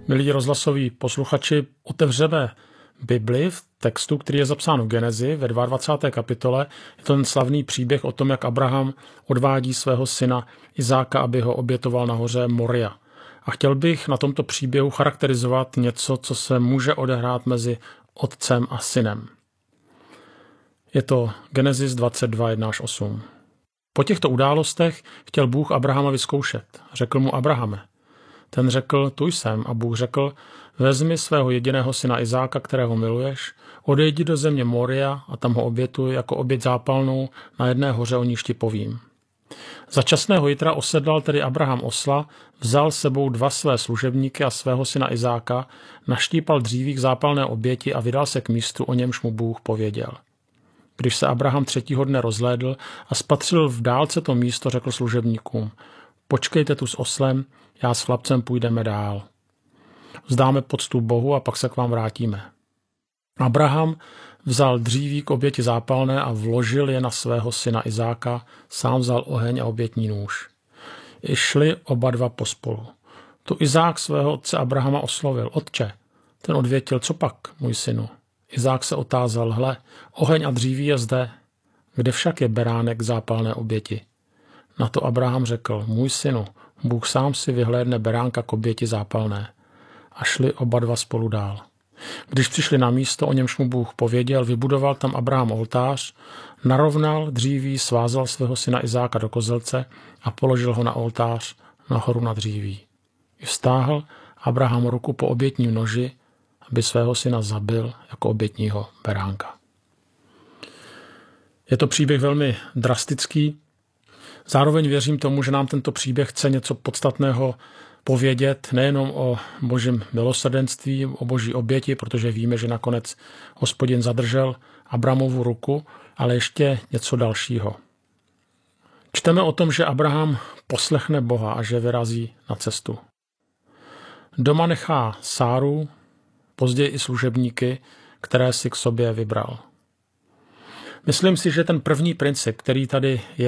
Milí rozhlasoví posluchači, otevřeme Bibli v textu, který je zapsán v Genezi ve 22. kapitole. Je to ten slavný příběh o tom, jak Abraham odvádí svého syna Izáka, aby ho obětoval na hoře Moria. A chtěl bych na tomto příběhu charakterizovat něco, co se může odehrát mezi otcem a synem. Je to Genesis 22, 1-8. Po těchto událostech chtěl Bůh Abrahama vyzkoušet. Řekl mu: Abrahame. Ten řekl: tu jsem. A Bůh řekl: vezmi svého jediného syna Izáka, kterého miluješ, odejdi do země Moria a tam ho obětuj jako oběť zápalnou na jedné hoře, o níž ti povím. Za časného jitra osedlal tedy Abraham osla, vzal sebou 2 své služebníky a svého syna Izáka, naštípal dříví k zápalné oběti a vydal se k místu, o němž mu Bůh pověděl. Když se Abraham 3. dne rozhlédl a spatřil v dálce to místo, řekl služebníkům: počkejte tu s oslem, já s chlapcem půjdeme dál. Vzdáme poctu Bohu a pak se k vám vrátíme. Abraham vzal dříví k oběti zápalné a vložil je na svého syna Izáka, sám vzal oheň a obětní nůž. I šli oba dva pospolu. Tu Izák svého otce Abrahama oslovil: Otče. Ten odvětil: co pak, můj synu? Izák se otázal: hle, oheň a dříví je zde. Kde však je beránek k zápalné oběti? Na to Abraham řekl: můj synu, Bůh sám si vyhlédne beránka k oběti zápalné. A šli oba dva spolu dál. Když přišli na místo, o němž mu Bůh pověděl, vybudoval tam Abraham oltář, narovnal dříví, svázal svého syna Izáka do kozelce a položil ho na oltář nahoru na dříví. I vztáhl Abraham ruku po obětním noži, aby svého syna zabil jako obětního beránka. Je to příběh velmi drastický. Zároveň věřím tomu, že nám tento příběh chce něco podstatného povědět, nejenom o božím milosrdenství, o boží oběti, protože víme, že nakonec Hospodin zadržel Abrahamovu ruku, ale ještě něco dalšího. Čteme o tom, že Abraham poslechne Boha a že vyrazí na cestu. Doma nechá Sáru, později i služebníky, které si k sobě vybral. Myslím si, že ten první princip, který tady je